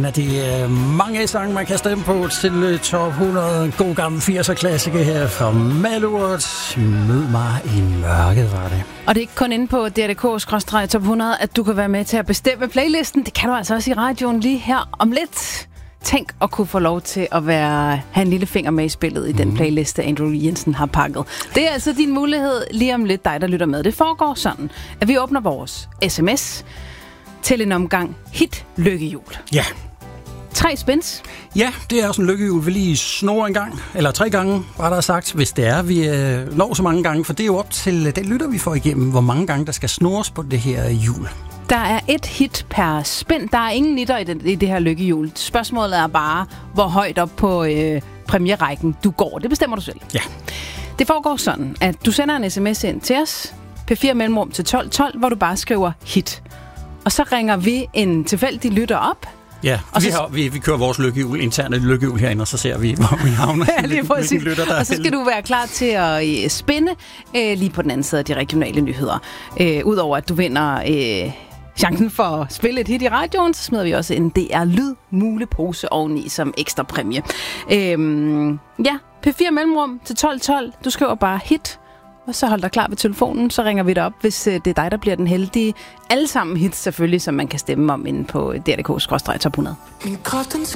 af de mange sange, man kan stemme på til top 100. En god gammel 80'er-klassiker her fra Malurt. Mød mig i mørket, var det. Og det er ikke kun inde på DRDK/top 100, at du kan være med til at bestemme playlisten. Det kan du altså også i radioen lige her om lidt. Tænk at kunne få lov til at have en lille finger med i spillet i den playliste, Andrew Jensen har pakket. Det er altså din mulighed lige om lidt, dig der lytter med. Det foregår sådan, at vi åbner vores sms til en omgang hit lykkehjul. Ja. 3 spins. Ja, det er også en lykkehjul. Vi lige snor en gang, eller 3 gange, var der sagt, hvis det er. Vi når så mange gange, for det er jo op til den lytter, vi får igennem, hvor mange gange der skal snores på det her hjul. Der er 1 hit per spin. Der er ingen nitter i det her lykkehjul. Spørgsmålet er bare, hvor højt op på præmierækken du går. Det bestemmer du selv. Ja. Det foregår sådan, at du sender en sms ind til os, P4 mellemrum til 1212, hvor du bare skriver hit. Og så ringer vi en tilfældig lytter op. Ja, og vi kører vores lykkehjul, interne lykkehjul herinde, og så ser vi, hvor vi havner. Ja, det er præcis. Og så skal du være klar til at spinde lige på den anden side af de regionale nyheder. Udover at du vinder chancen for at spille et hit i radioen, så smider vi også en DR-lyd-mulepose oveni som ekstra præmie. Ja, P4 mellemrum til 1212. Du skriver bare hit, og så hold dig klar ved telefonen, så ringer vi dig op, hvis det er dig, der bliver den heldige. Alle sammen hits selvfølgelig, som man kan stemme om inde på DRDK/top 100. Min krop, den